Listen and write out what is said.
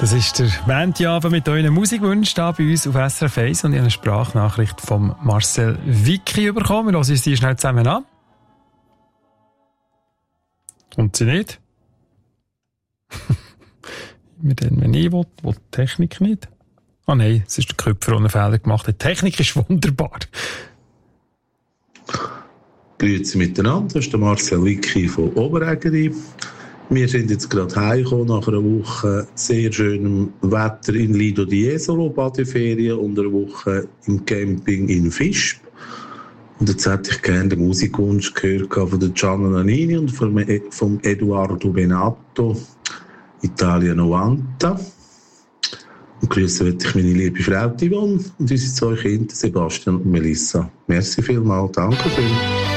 Das ist der Montagabend mit euren Musikwünschen hier bei uns auf SRF 1 und ich habe eine Sprachnachricht von Marcel Vicky bekommen. Wir hören uns die schnell zusammen an. Und sie nicht? Wenn ich will die Technik nicht. Ah nein, es ist der Köpfer, der einen Fehler gemacht hat. Die Technik ist wunderbar. Grüezi miteinander, das ist der Marcel Vicky von Oberägeri. Wir sind jetzt gerade heimgekommen nach einer Woche sehr schönem Wetter in Lido di Jesolo, Badeferien, und einer Woche im Camping in Visp. Und jetzt hätte ich gerne den Musikwunsch gehört von der Gianna Nannini und vom Eduardo Benato, Italia 90. Und grüßen möchte ich meine liebe Frau Yvonne und unsere 2 Kinder, Sebastian und Melissa. Merci vielmals, danke schön.